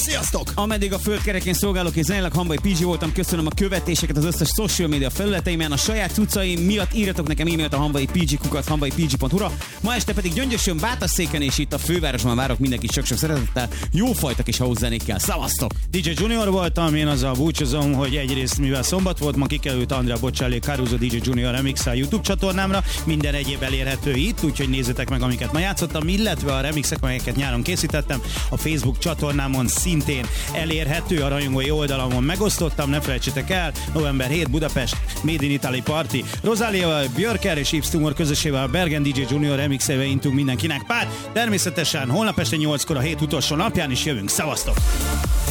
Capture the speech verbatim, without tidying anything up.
Sziasztok! Ameddig a földkerekén szolgálok és zenélek, Hamvai pé gé voltam, köszönöm a követéseket az összes social media felületeimen, a saját cuccaim miatt írjatok nekem e-mailt a hamvai pé gé kukac hamvai pé gé pont hu-ra. Ma este pedig Gyöngyösön, Bátorszéken és itt a fővárosban várok mindenkit sok-sok szeretettel, jófajta kis house zenékkel. Szavaztok! dé dzsé Junior voltam, én azzal búcsúzom, hogy egyrészt mivel szombat volt, ma kikerült Andrea Bocelli Caruso dé dzsé Junior remix a YouTube csatornámra, minden egyéb elérhető itt, úgyhogy nézzétek meg, amiket ma játszottam, illetve a remixek, amelyeket nyáron készítettem, a Facebook csatornámon szintén elérhető, a rajongói oldalamon megosztottam, ne felejtsétek el, november hetedike Budapest, Made in Italy Party, Rosáliával, Björker és Yves Tumor közössével, Bergen dé dzsé Junior remixeivel intunk mindenkinek pár, természetesen holnap este nyolckor a hét utolsó napján is jövünk, szavaztok!